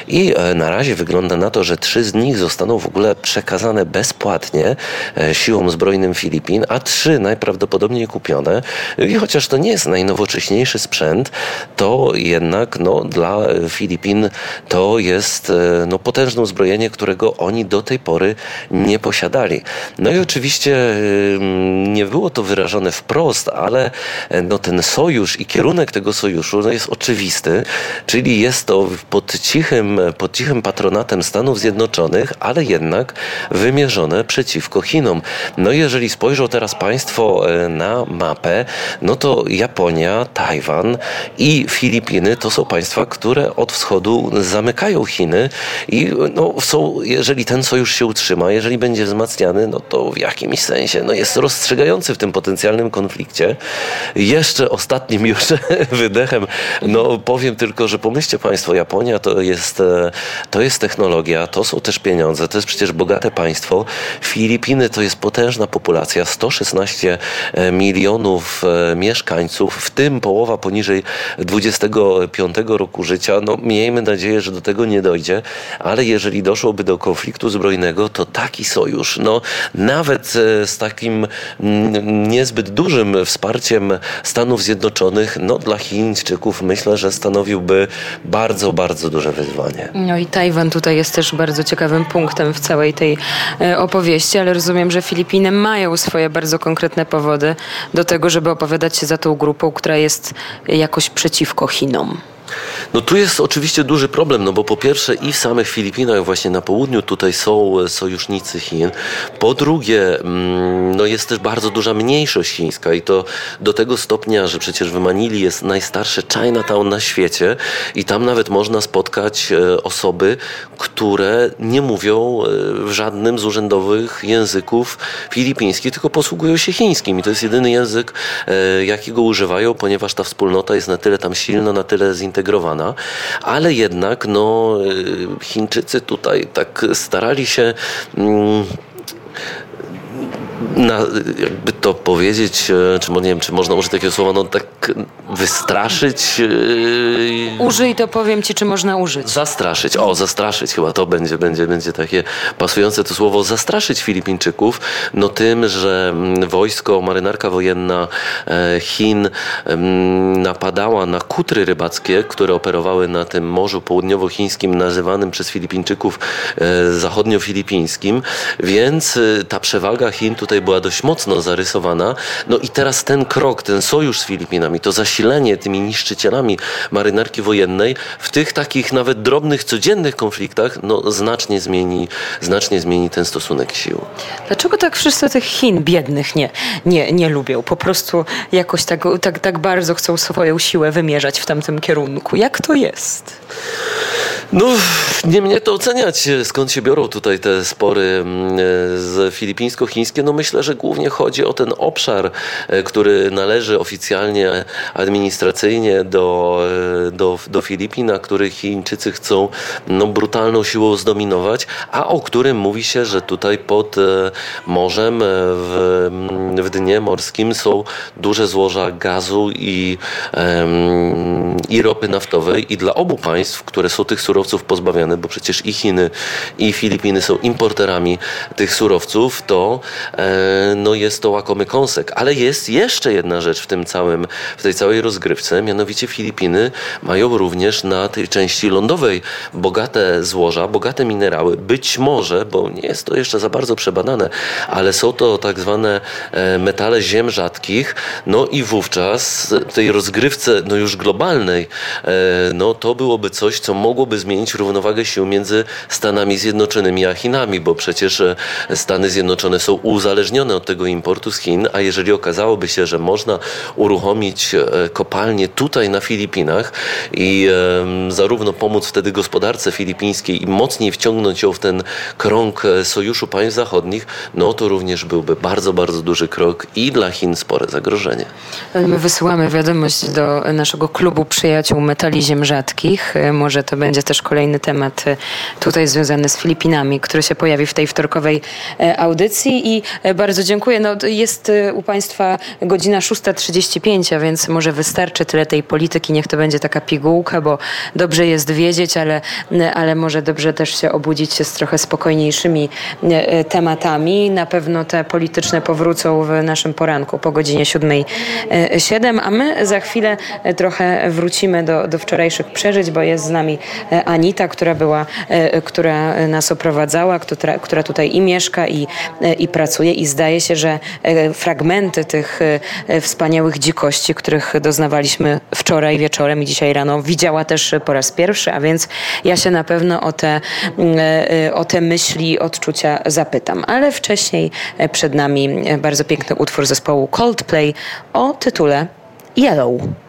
i na razie wygląda na to, że 3 z nich zostaną w ogóle przekazane bezpłatnie siłom zbrojnym Filipin, a 3 najprawdopodobniej kupione. I chociaż to nie jest najnowocześniejszy sprzęt, to jednak dla Filipin to jest potężne uzbrojenie, którego oni do tej pory nie posiadali. No i oczywiście nie było to wyrażone wprost, ale ten sojusz i kierunek tego sojuszu jest oczywisty, czyli jest to pod cichym patronatem Stanów Zjednoczonych, ale jednak wymierzone przeciwko Chinom. No i jeżeli spojrzą teraz Państwo na mapę, to Japonia, Tajwan i Filipiny to są państwa, które od wschodu zamykają Chiny i jeżeli ten sojusz się utrzyma, jeżeli będzie wzmacniany, to w jakimś sensie jest rozstrzygający w tym potencjalnym konflikcie. Jeszcze ostatnim już wydechem powiem tylko, że pomyślcie Państwo, Japonia to jest technologia, to są też pieniądze, to jest przecież bogate państwo. Filipiny to jest potężna populacja, 116 milionów mieszkańców, w tym połowa poniżej 25 roku życia. Miejmy nadzieję, że do tego nie dojdzie, ale jeżeli doszłoby do konfliktu zbrojnego, to taki sojusz, nawet z takim niezbyt dużym wsparciem Stanów Zjednoczonych, dla Chińczyków myślę, że stanowiłby bardzo, bardzo duże wyzwanie. I Tajwan tutaj jest też bardzo ciekawym punktem w całej tej opowieści, ale rozumiem, że Filipiny mają swoje bardzo konkretne powody do tego, żeby opowiadać się za tą grupą, która jest jakoś przeciwko Chinom. Tu jest oczywiście duży problem, bo po pierwsze i w samych Filipinach właśnie na południu tutaj są sojusznicy Chin. Po drugie, jest też bardzo duża mniejszość chińska i to do tego stopnia, że przecież w Manili jest najstarsze Chinatown na świecie i tam nawet można spotkać osoby, które nie mówią w żadnym z urzędowych języków filipińskich, tylko posługują się chińskim i to jest jedyny język, jakiego używają, ponieważ ta wspólnota jest na tyle tam silna, na tyle zintegrowana. Ale jednak Chińczycy tutaj tak starali się jakby to powiedzieć, czy nie wiem, czy można użyć takiego słowa, tak wystraszyć. Użyj, to powiem ci, czy można użyć. Zastraszyć. Zastraszyć chyba to będzie takie pasujące to słowo. Zastraszyć Filipińczyków, tym, że marynarka wojenna Chin napadała na kutry rybackie, które operowały na tym Morzu Południowochińskim, nazywanym przez Filipińczyków zachodniofilipińskim, więc ta przewaga Chin tutaj była dość mocno zarysowana. I teraz ten krok, ten sojusz z Filipinami, to zasilenie tymi niszczycielami marynarki wojennej w tych takich nawet drobnych, codziennych konfliktach znacznie zmieni ten stosunek sił. Dlaczego tak wszyscy tych Chin biednych nie lubią? Po prostu jakoś tak bardzo chcą swoją siłę wymierzać w tamtym kierunku. Jak to jest? Nie mnie to oceniać, skąd się biorą tutaj te spory z filipińsko-chińskie. Myślę, że głównie chodzi o ten obszar, który należy oficjalnie, administracyjnie do Filipin, a który Chińczycy chcą brutalną siłą zdominować, a o którym mówi się, że tutaj pod morzem w dnie morskim są duże złoża gazu i ropy naftowej i dla obu państw, które są tych surowców pozbawione, bo przecież i Chiny, i Filipiny są importerami tych surowców, to jest to łakomy kąsek. Ale jest jeszcze jedna rzecz w tej całej rozgrywce, mianowicie Filipiny mają również na tej części lądowej bogate złoża, bogate minerały. Być może, bo nie jest to jeszcze za bardzo przebadane, ale są to tak zwane metale ziem rzadkich, i wówczas w tej rozgrywce już globalnej, to byłoby coś, co mogłoby zmienić równowagę sił między Stanami Zjednoczonymi a Chinami, bo przecież Stany Zjednoczone są uzależnione od tego importu z Chin, a jeżeli okazałoby się, że można uruchomić kopalnie tutaj na Filipinach i zarówno pomóc wtedy gospodarce filipińskiej i mocniej wciągnąć ją w ten krąg sojuszu państw zachodnich, to również byłby bardzo, bardzo duży krok i dla Chin spore zagrożenie. My wysyłamy wiadomość do naszego klubu przyjaciół metali ziem rzadkich. Może to będzie też kolejny temat temat tutaj związany z Filipinami, który się pojawi w tej wtorkowej audycji i bardzo dziękuję. No, jest u Państwa godzina 6:35, a więc może wystarczy tyle tej polityki, niech to będzie taka pigułka, bo dobrze jest wiedzieć, ale może dobrze też się obudzić się z trochę spokojniejszymi tematami. Na pewno te polityczne powrócą w naszym poranku po godzinie 7:07, a my za chwilę trochę wrócimy do wczorajszych przeżyć, bo jest z nami Anita, która nas oprowadzała, która tutaj i mieszka, i pracuje, i zdaje się, że fragmenty tych wspaniałych dzikości, których doznawaliśmy wczoraj wieczorem i dzisiaj rano, widziała też po raz pierwszy, a więc ja się na pewno o te myśli, odczucia zapytam. Ale wcześniej przed nami bardzo piękny utwór zespołu Coldplay o tytule Yellow.